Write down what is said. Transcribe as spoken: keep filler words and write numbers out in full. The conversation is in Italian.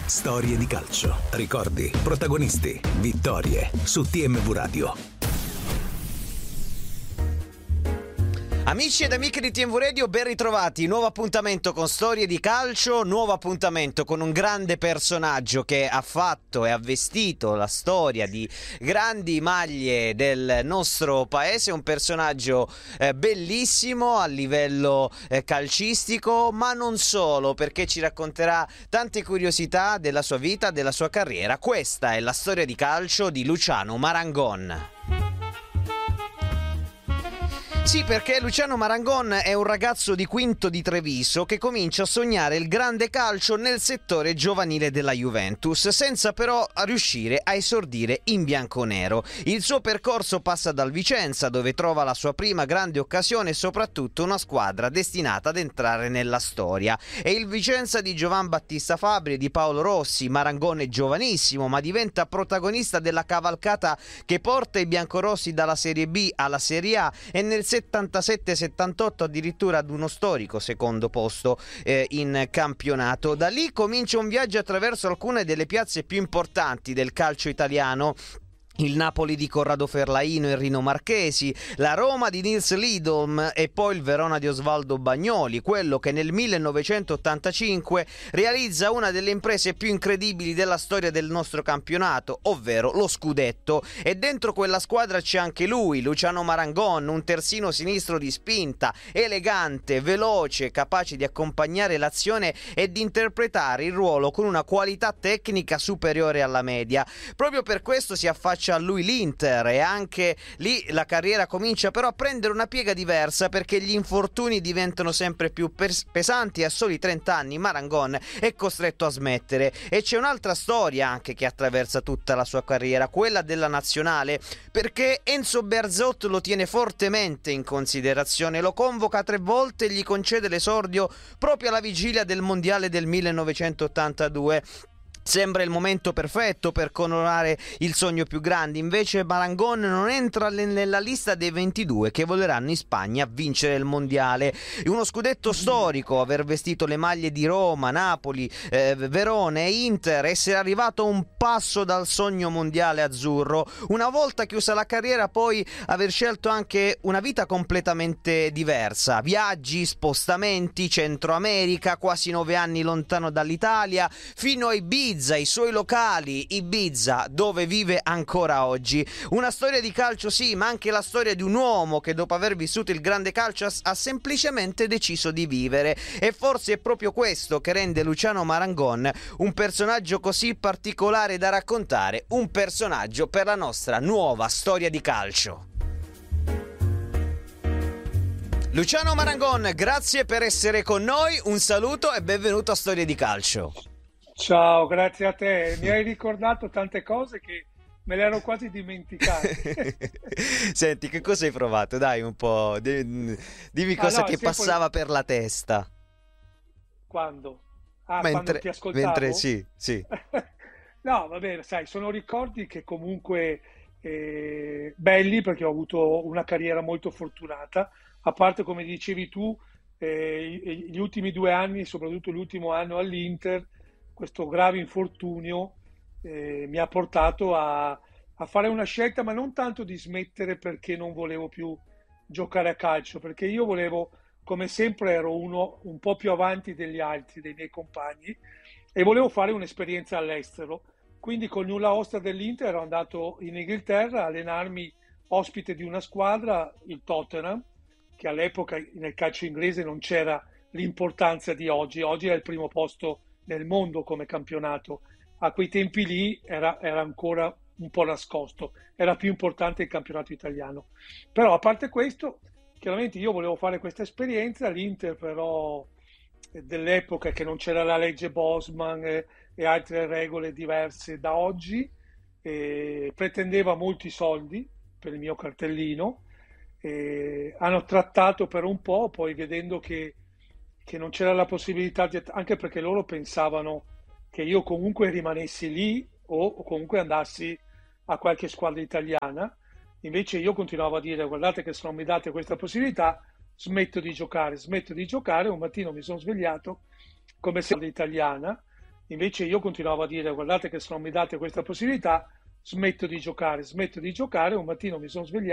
Storie di calcio, ricordi, protagonisti, vittorie su T M V Radio. Amici ed amiche di T M V Radio, ben ritrovati. Nuovo appuntamento con Storie di calcio, nuovo appuntamento con un grande personaggio che ha fatto e ha vestito la storia di grandi maglie del nostro paese, un personaggio eh, bellissimo a livello eh, calcistico, ma non solo, perché ci racconterà tante curiosità della sua vita, della sua carriera. Questa è la storia di calcio di Luciano Marangon. Sì, perché Luciano Marangon è un ragazzo di Quinto di Treviso che comincia a sognare il grande calcio nel settore giovanile della Juventus, senza però riuscire a esordire in bianconero. Il suo percorso passa dal Vicenza, dove trova la sua prima grande occasione e soprattutto una squadra destinata ad entrare nella storia. È il Vicenza di Giovan Battista Fabri e di Paolo Rossi. Marangon è giovanissimo, ma diventa protagonista della cavalcata che porta i biancorossi dalla Serie B alla Serie A e nel settantasette settantotto addirittura ad uno storico secondo posto eh, in campionato. Da lì comincia un viaggio attraverso alcune delle piazze più importanti del calcio italiano. Il Napoli di Corrado Ferlaino e Rino Marchesi, la Roma di Nils Lidholm e poi il Verona di Osvaldo Bagnoli, quello che nel millenovecentottantacinque realizza una delle imprese più incredibili della storia del nostro campionato, ovvero lo scudetto. E dentro quella squadra c'è anche lui, Luciano Marangon, un terzino sinistro di spinta, elegante, veloce, capace di accompagnare l'azione e di interpretare il ruolo con una qualità tecnica superiore alla media. Proprio per questo si affaccia a lui l'Inter e anche lì la carriera comincia però a prendere una piega diversa, perché gli infortuni diventano sempre più pes- pesanti e a soli trenta anni Marangon è costretto a smettere. E c'è un'altra storia anche che attraversa tutta la sua carriera, quella della nazionale, perché Enzo Bearzot lo tiene fortemente in considerazione, lo convoca tre volte e gli concede l'esordio proprio alla vigilia del mondiale del millenovecentottantadue. Sembra il momento perfetto per coronare il sogno più grande, invece Marangon non entra nella lista dei ventidue che voleranno in Spagna a vincere il mondiale. Uno scudetto storico, aver vestito le maglie di Roma, Napoli, eh, Verona e Inter, essere arrivato a un passo dal sogno mondiale azzurro. Una volta chiusa la carriera poi aver scelto anche una vita completamente diversa, viaggi, spostamenti, Centro America, quasi nove anni lontano dall'Italia, fino a Ibiza, i suoi locali, Ibiza, dove vive ancora oggi. Una storia di calcio sì, ma anche la storia di un uomo che dopo aver vissuto il grande calcio ha, ha semplicemente deciso di vivere, e forse è proprio questo che rende Luciano Marangon un personaggio così particolare da raccontare, un personaggio per la nostra nuova storia di calcio. Luciano Marangon, grazie per essere con noi, un saluto e benvenuto a Storie di Calcio. Ciao, grazie a te. Mi hai ricordato tante cose che me le ero quasi dimenticate. Senti, che cosa hai provato? Dai, un po', dimmi Ah cosa no, ti sempre passava per la testa. quando? Ah, quando Mentre, ti mentre ascoltavo? sì, sì. No, va bene, sai, sono ricordi che comunque eh, belli, perché ho avuto una carriera molto fortunata, a parte come dicevi tu, eh, i- gli ultimi due anni, soprattutto l'ultimo anno all'Inter, questo grave infortunio eh, mi ha portato a, a fare una scelta, ma non tanto di smettere perché non volevo più giocare a calcio, perché io volevo, come sempre, ero uno un po' più avanti degli altri, dei miei compagni, e volevo fare un'esperienza all'estero. Quindi con nulla osta dell'Inter ero andato in Inghilterra a allenarmi ospite di una squadra, il Tottenham, che all'epoca nel calcio inglese non c'era l'importanza di oggi. Oggi è il primo posto nel mondo come campionato. A quei tempi lì era, era ancora un po' nascosto, era più importante il campionato italiano. Però a parte questo, chiaramente io volevo fare questa esperienza, l'Inter però eh, dell'epoca, che non c'era la legge Bosman e, e altre regole diverse da oggi, eh, pretendeva molti soldi per il mio cartellino, eh, hanno trattato per un po', poi vedendo che, che non c'era la possibilità di, anche perché loro pensavano che io comunque rimanessi lì o, o comunque andassi a qualche squadra italiana. Invece io continuavo a dire: guardate che se non mi date questa possibilità smetto di giocare, smetto di giocare. Un mattino mi sono svegliato come se italiana, Invece io continuavo a dire, guardate che se non mi date questa possibilità, smetto di giocare, smetto di giocare, un mattino mi sono svegliato